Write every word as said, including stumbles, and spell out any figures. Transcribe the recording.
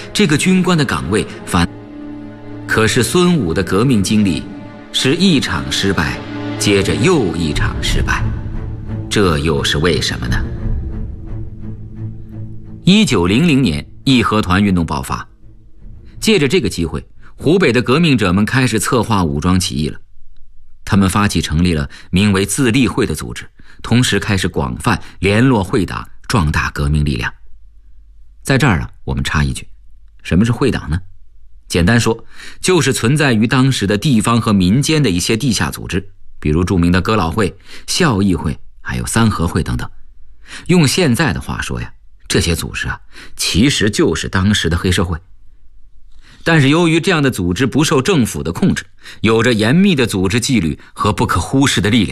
这个军官的岗位反。可是孙武的革命经历是一场失败接着又一场失败，这又是为什么呢？一九零零年义和团运动爆发，借着这个机会，湖北的革命者们开始策划武装起义了。他们发起成立了名为自立会的组织，同时开始广泛联络会党，壮大革命力量。在这儿啊，我们插一句，什么是会党呢？简单说，就是存在于当时的地方和民间的一些地下组织，比如著名的哥老会、孝义会，还有三合会等等。用现在的话说呀，这些组织啊，其实就是当时的黑社会。但是由于这样的组织不受政府的控制，有着严密的组织纪律和不可忽视的力量，